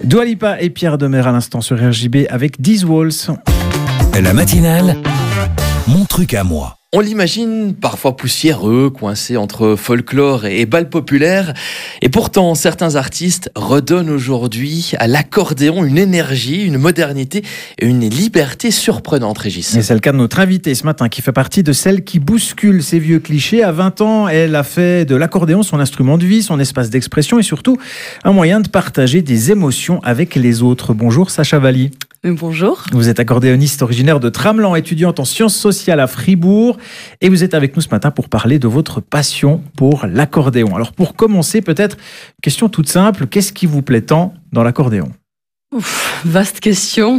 Dua Lipa et Pierre Demer à l'instant sur RJB avec These Walls. La matinale, mon truc à moi. On l'imagine parfois poussiéreux, coincé entre folklore et bal populaire. Et pourtant, certains artistes redonnent aujourd'hui à l'accordéon une énergie, une modernité et une liberté surprenante, Régis. Et c'est le cas de notre invitée ce matin qui fait partie de celles qui bousculent ces vieux clichés. À 20 ans, elle a fait de l'accordéon son instrument de vie, son espace d'expression et surtout un moyen de partager des émotions avec les autres. Bonjour Sacha Valli. Bonjour. Vous êtes accordéoniste originaire de Tramelan, étudiante en sciences sociales à Fribourg et vous êtes avec nous ce matin pour parler de votre passion pour l'accordéon. Alors pour commencer, peut-être, question toute simple, qu'est-ce qui vous plaît tant dans l'accordéon ? Vaste question.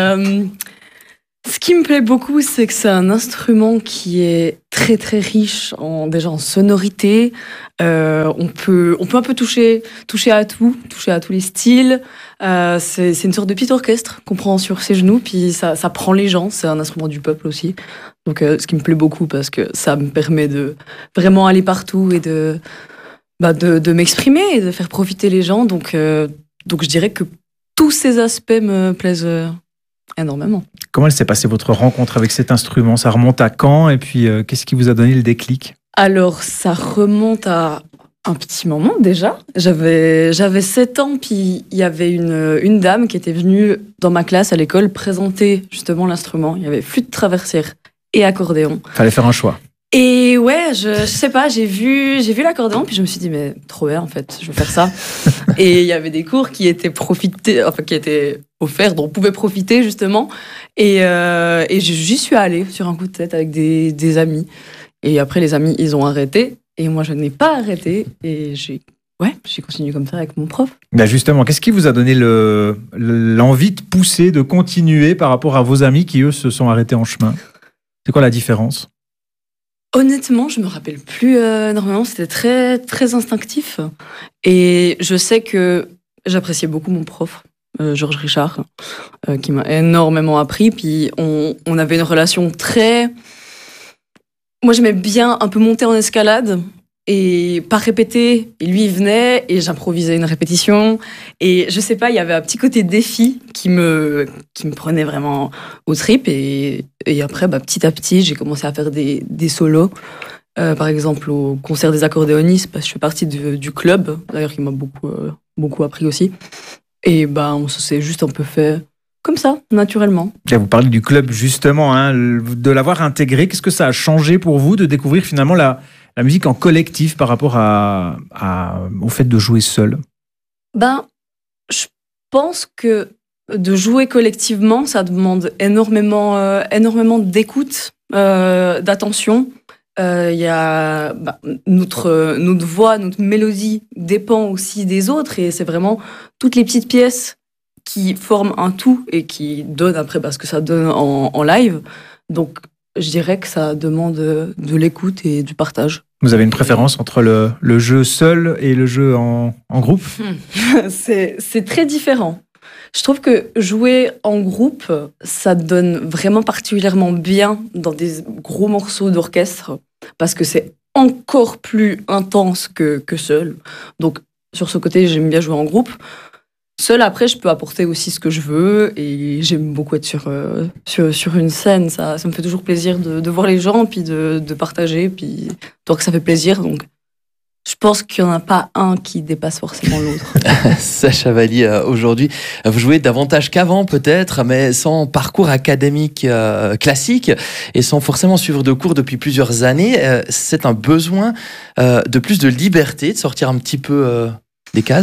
Ce qui me plaît beaucoup, c'est que c'est un instrument qui est très très riche déjà en sonorité. On peut un peu toucher à tout, toucher à tous les styles. C'est une sorte de petit orchestre qu'on prend sur ses genoux, puis ça prend les gens. C'est un instrument du peuple aussi. Donc ce qui me plaît beaucoup parce que ça me permet de vraiment aller partout et de m'exprimer et de faire profiter les gens. Donc je dirais que tous ces aspects me plaisent énormément. Comment elle s'est passée votre rencontre avec cet instrument ? Ça remonte à quand ? Et puis, qu'est-ce qui vous a donné le déclic ? Alors, ça remonte à un petit moment déjà. J'avais 7 ans, puis il y avait une dame qui était venue dans ma classe à l'école présenter justement l'instrument. Il y avait flûte traversière et accordéon. Fallait faire un choix. Et ouais, je sais pas, j'ai vu l'accordéon, puis je me suis dit, mais trop bien en fait, je vais faire ça. Et il y avait des cours qui étaient offerts, dont on pouvait profiter justement. Et j'y suis allée sur un coup de tête avec des amis. Et après, les amis, ils ont arrêté. Et moi, je n'ai pas arrêté. Et j'ai continué comme ça avec mon prof. Ben justement, qu'est-ce qui vous a donné l'envie de pousser, de continuer par rapport à vos amis qui, eux, se sont arrêtés en chemin ? C'est quoi la différence ? Honnêtement, je me rappelle plus énormément. C'était très, très instinctif. Et je sais que j'appréciais beaucoup mon prof, Georges Richard, qui m'a énormément appris. Puis on avait une relation très... Moi, j'aimais bien un peu monter en escalade et pas répéter. Et lui, il venait et j'improvisais une répétition. Et je sais pas, il y avait un petit côté défi qui me prenait vraiment aux tripes. Et après, petit à petit, j'ai commencé à faire des solos. Par exemple, au concert des accordéonistes, parce que je fais partie du club, d'ailleurs, qui m'a beaucoup appris aussi. Et on s'est juste un peu fait comme ça, naturellement. Vous parlez du club, justement, de l'avoir intégré. Qu'est-ce que ça a changé pour vous de découvrir finalement la musique en collectif par rapport au fait de jouer seul ? Je pense que de jouer collectivement, ça demande énormément d'écoute, d'attention. Y a, notre voix, notre mélodie dépend aussi des autres et c'est vraiment toutes les petites pièces qui forment un tout et qui donnent après ce que ça donne en live. Donc, je dirais que ça demande de l'écoute et du partage. Vous avez une préférence entre le jeu seul et le jeu en groupe ? C'est très différent. Je trouve que jouer en groupe, ça donne vraiment particulièrement bien dans des gros morceaux d'orchestre parce que c'est encore plus intense que seul. Donc, sur ce côté, j'aime bien jouer en groupe. Seul, après, je peux apporter aussi ce que je veux et j'aime beaucoup être sur une scène. Ça me fait toujours plaisir de voir les gens, puis de partager, puis donc que ça fait plaisir. Donc, je pense qu'il n'y en a pas un qui dépasse forcément l'autre. Sacha Valli, aujourd'hui, vous jouez davantage qu'avant peut-être, mais sans parcours académique classique et sans forcément suivre de cours depuis plusieurs années. C'est un besoin de plus de liberté, de sortir un petit peu des cases ?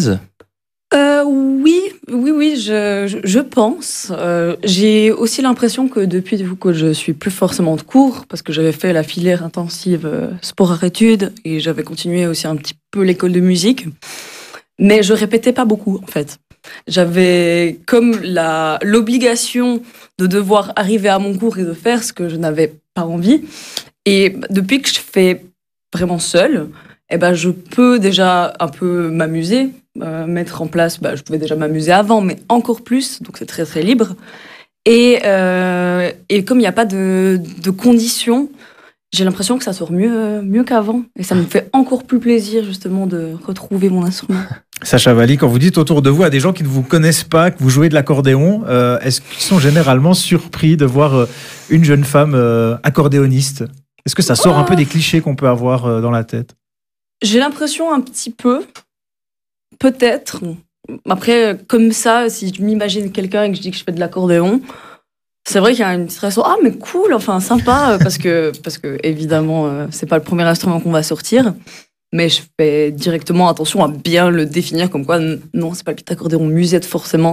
Oui, je pense. J'ai aussi l'impression que depuis que je suis plus forcément de cours, parce que j'avais fait la filière intensive sport-art-études et j'avais continué aussi un petit peu l'école de musique, mais je répétais pas beaucoup en fait. J'avais comme l'obligation de devoir arriver à mon cours et de faire ce que je n'avais pas envie. Et depuis que je fais vraiment seule, je peux déjà un peu m'amuser, mettre en place, je pouvais déjà m'amuser avant, mais encore plus, donc c'est très très libre. Et comme il n'y a pas de conditions, j'ai l'impression que ça sort mieux qu'avant. Et ça me fait encore plus plaisir justement de retrouver mon instrument. Sacha Valli, quand vous dites autour de vous à des gens qui ne vous connaissent pas, que vous jouez de l'accordéon, est-ce qu'ils sont généralement surpris de voir une jeune femme accordéoniste? Est-ce que ça sort un peu des clichés qu'on peut avoir dans la tête? J'ai l'impression un petit peu, peut-être. Après, comme ça, si je m'imagine quelqu'un et que je dis que je fais de l'accordéon, c'est vrai qu'il y a une petite réaction. Ah, mais cool, enfin sympa, parce que évidemment, c'est pas le premier instrument qu'on va sortir. Mais je fais directement attention à bien le définir comme quoi, non, c'est pas le petit accordéon musette forcément,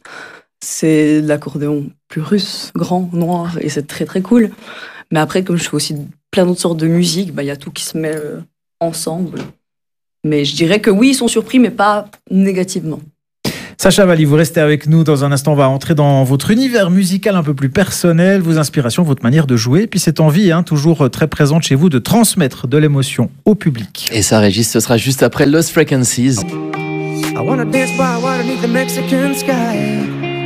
c'est l'accordéon plus russe, grand, noir, et c'est très très cool. Mais après, comme je fais aussi plein d'autres sortes de musique, il y a tout qui se met ensemble. Mais je dirais que oui, ils sont surpris, mais pas négativement. Sacha Valli, vous restez avec nous. Dans un instant, on va entrer dans votre univers musical un peu plus personnel, vos inspirations, votre manière de jouer, puis cette envie, toujours très présente chez vous, de transmettre de l'émotion au public. Et ça, Régis, ce sera juste après Lost Frequencies. I wanna dance by water beneath the Mexican sky.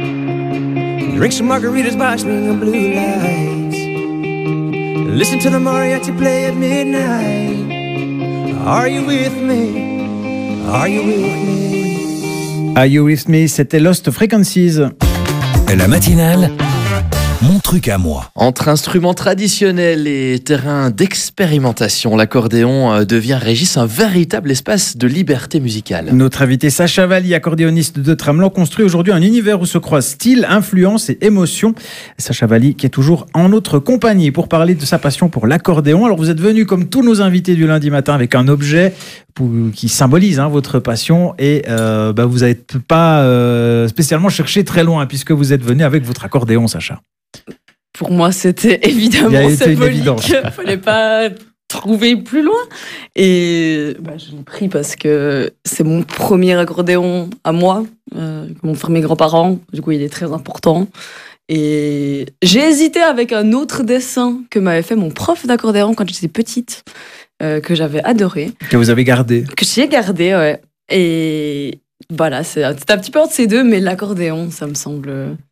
Drink some margaritas by swinging blue lights. Listen to the mariachi play at midnight. Are you with me? Are you with me? Are You With Me, c'était Lost Frequencies. La matinale, mon truc à moi. Entre instruments traditionnels et terrains d'expérimentation, l'accordéon devient, Régis, un véritable espace de liberté musicale. Notre invité Sacha Valli, accordéoniste de Tramelan, construit aujourd'hui un univers où se croisent style, influence et émotion. Sacha Valli qui est toujours en notre compagnie pour parler de sa passion pour l'accordéon. Alors vous êtes venu comme tous nos invités du lundi matin avec un objet qui symbolise votre passion et vous n'avez pas spécialement cherché très loin puisque vous êtes venu avec votre accordéon, Sacha. Pour moi, c'était évidemment symbolique. Il ne fallait pas trouver plus loin. Et je l'ai pris parce que c'est mon premier accordéon à moi, que m'ont fait mes grands-parents. Du coup, il est très important. Et j'ai hésité avec un autre dessin que m'avait fait mon prof d'accordéon quand j'étais petite, que j'avais adoré. Que vous avez gardé. Que j'ai gardé, ouais. Et voilà, c'est un petit peu entre ces deux, mais l'accordéon, ça me semble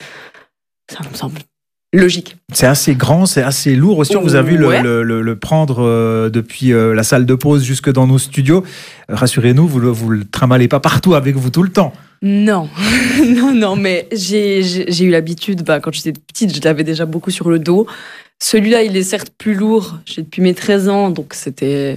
logique. C'est assez grand, c'est assez lourd aussi. On vous a vu le prendre depuis la salle de pause jusque dans nos studios. Rassurez-nous, vous le tramalez pas partout avec vous tout le temps. Non, non, mais j'ai eu l'habitude, quand j'étais petite, je l'avais déjà beaucoup sur le dos. Celui-là, il est certes plus lourd. J'ai depuis mes 13 ans, donc c'était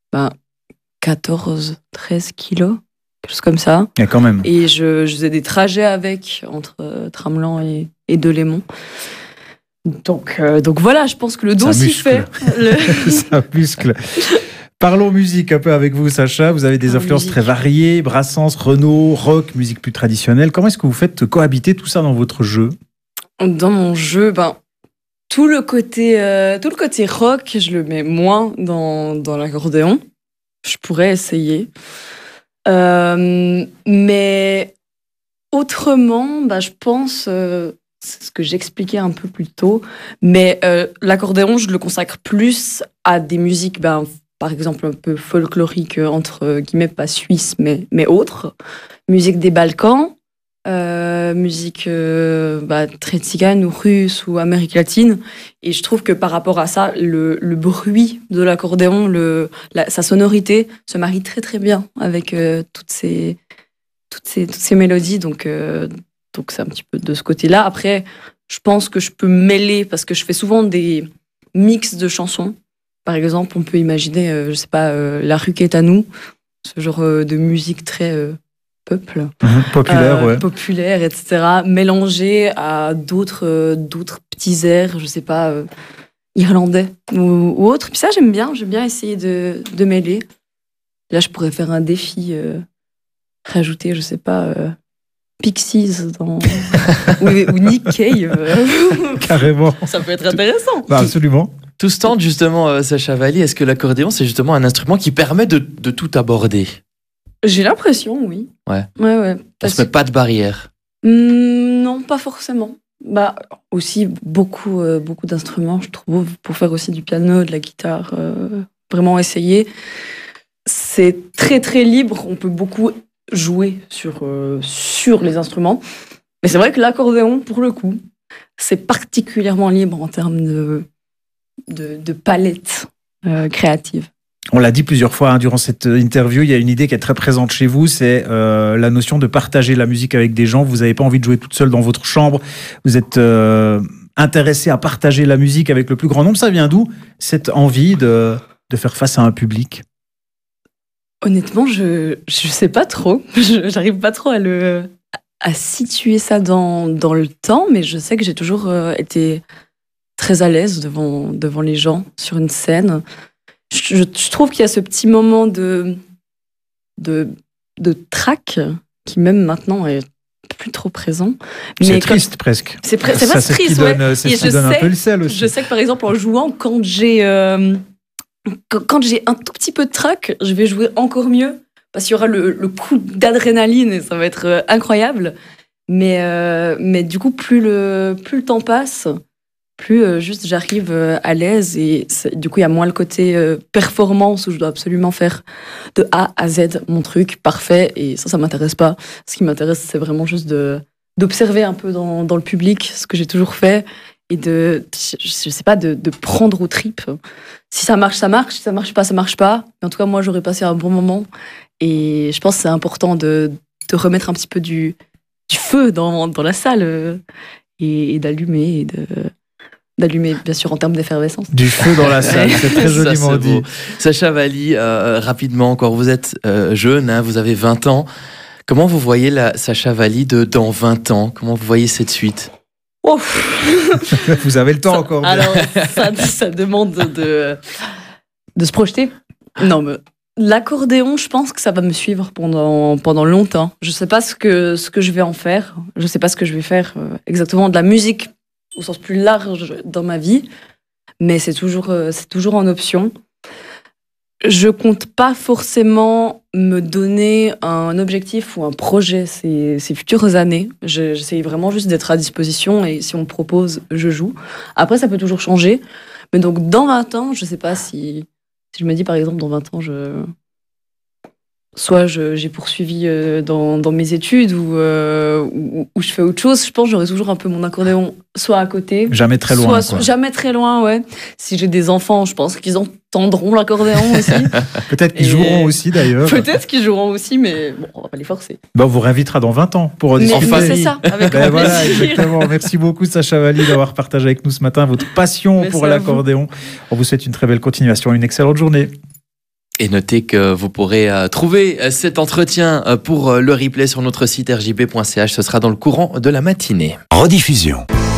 14, 13 kilos, quelque chose comme ça. Et quand même. Et je faisais des trajets avec, entre Tramelan et Delémont. Donc voilà, je pense que le dos s'y fait. Ça muscle. Parlons musique un peu avec vous, Sacha. Vous avez des influences très variées, Brassens, Renaud, rock, musique plus traditionnelle. Comment est-ce que vous faites cohabiter tout ça dans votre jeu? Dans mon jeu, tout le côté rock, je le mets moins dans l'accordéon. Je pourrais essayer. Mais autrement, je pense... c'est ce que j'expliquais un peu plus tôt, mais l'accordéon, je le consacre plus à des musiques, par exemple, un peu folkloriques, entre guillemets, pas suisses, mais autres. Musique des Balkans, musique très tzigane ou russe ou Amérique latine. Et je trouve que par rapport à ça, le bruit de l'accordéon, sa sonorité se marie très très bien avec toutes ces mélodies. Donc c'est un petit peu de ce côté-là. Après, je pense que je peux mêler, parce que je fais souvent des mix de chansons. Par exemple, on peut imaginer, La rue qui est à nous, ce genre de musique très peuple. Populaire, etc. Mélangé à d'autres petits airs, irlandais ou autres. Puis ça, j'aime bien essayer de mêler. Là, je pourrais faire un défi, rajouter, Pixies ou Nick Cave. Carrément. Ça peut être intéressant. Absolument. Tout ce temps, justement, Sacha Valli, est-ce que l'accordéon, c'est justement un instrument qui permet de tout aborder? J'ai l'impression, oui. Ouais. On se met pas de barrière. Non, pas forcément. Aussi, beaucoup d'instruments, je trouve, pour faire aussi du piano, de la guitare, vraiment essayer. C'est très, très libre. On peut beaucoup jouer sur les instruments. Mais c'est vrai que l'accordéon, pour le coup, c'est particulièrement libre en termes de palette créative. On l'a dit plusieurs fois durant cette interview, il y a une idée qui est très présente chez vous, c'est la notion de partager la musique avec des gens. Vous n'avez pas envie de jouer toute seule dans votre chambre, vous êtes intéressé à partager la musique avec le plus grand nombre. Ça vient d'où, cette envie de faire face à un public ? Honnêtement, je sais pas trop. J'arrive pas trop à situer ça dans le temps, mais je sais que j'ai toujours été très à l'aise devant les gens sur une scène. Je trouve qu'il y a ce petit moment de trac qui même maintenant est plus trop présent. C'est triste presque. C'est presque triste, ouais. C'est ce qui donne un peu le sel aussi. Je sais que par exemple en jouant, quand j'ai un tout petit peu de trac, je vais jouer encore mieux parce qu'il y aura le coup d'adrénaline et ça va être incroyable. Mais du coup, plus le temps passe, plus juste j'arrive à l'aise et du coup il y a moins le côté performance où je dois absolument faire de A à Z mon truc parfait et ça m'intéresse pas. Ce qui m'intéresse, c'est vraiment juste d'observer un peu dans le public ce que j'ai toujours fait et je sais pas, de prendre aux tripes. Si ça marche, ça marche. Si ça marche pas, ça marche pas. Mais en tout cas, moi, j'aurais passé un bon moment et je pense que c'est important de remettre un petit peu du feu dans la salle et d'allumer d'allumer, bien sûr, en termes d'effervescence. Du feu dans la salle, c'est très joliment dit. Sacha Valli, rapidement encore, vous êtes jeune, hein, vous avez 20 ans. Comment vous voyez la Sacha Valli dans 20 ans ? Comment vous voyez cette suite ? Vous avez le temps encore. Alors, ça demande de se projeter. Non, mais l'accordéon, je pense que ça va me suivre pendant longtemps. Je ne sais pas ce que je vais en faire. Je ne sais pas ce que je vais faire exactement de la musique au sens plus large dans ma vie, mais c'est toujours en option. Je compte pas forcément me donner un objectif ou un projet ces futures années. J'essaye vraiment juste d'être à disposition et si on me propose, je joue. Après, ça peut toujours changer. Mais donc, dans 20 ans, je sais pas si je me dis, par exemple, dans 20 ans, soit j'ai poursuivi dans mes études ou je fais autre chose, je pense que j'aurai toujours un peu mon accordéon soit à côté. Jamais très loin. Jamais très loin, ouais. Si j'ai des enfants, je pense qu'ils entendront l'accordéon aussi. Peut-être qu'ils joueront aussi d'ailleurs. Peut-être qu'ils joueront aussi, mais bon, on va pas les forcer. On vous réinvitera dans 20 ans pour discuter. C'est ça, avec grand voilà, plaisir. Exactement. Merci beaucoup Sacha Valli d'avoir partagé avec nous ce matin votre passion pour l'accordéon. On vous souhaite une très belle continuation, une excellente journée. Et notez que vous pourrez trouver cet entretien pour le replay sur notre site rjb.ch. Ce sera dans le courant de la matinée. Rediffusion.